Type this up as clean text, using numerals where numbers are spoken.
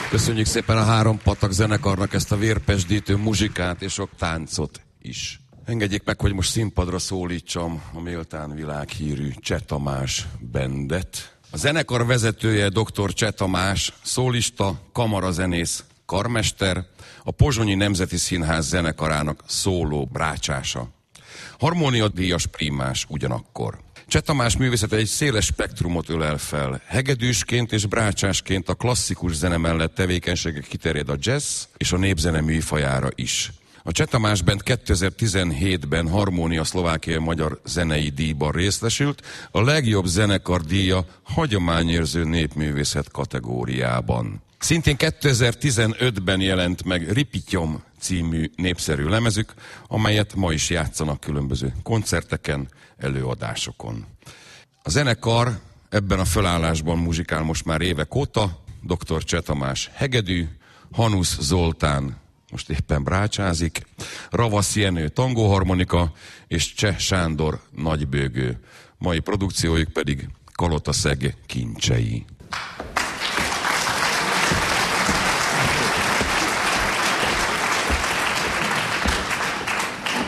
Köszönjük szépen a Három Patak zenekarnak ezt a vérpesdítő muzsikát és sok táncot is. Engedjék meg, hogy most színpadra szólítsam a méltán világhírű Cseh Tamás Bandet. A zenekar vezetője dr. Cseh Tamás, szólista, kamarazenész, karmester, a Pozsonyi Nemzeti Színház zenekarának szóló brácsása. Harmóniadíjas prímás ugyanakkor. Cseh Tamás művészete egy széles spektrumot ölel fel. Hegedűsként és brácsásként a klasszikus zene mellett tevékenysége kiterjed a jazz és a népzene műfajára is. A Cseh Tamás Band 2017-ben Harmónia Szlovákia Magyar Zenei Díjban részesült, a legjobb zenekar díja hagyományérző népművészet kategóriában. Szintén 2015-ben jelent meg Ripityom című népszerű lemezük, amelyet ma is játszanak különböző koncerteken, előadásokon. A zenekar ebben a fölállásban muzsikál most már évek óta, dr. Cseh Tamás hegedű, Hanusz Zoltán most éppen brácsázik, Ravasz Jenő tangóharmonika és Cseh Sándor nagybőgő. Mai produkciójuk pedig Kalotaszeg kincsei.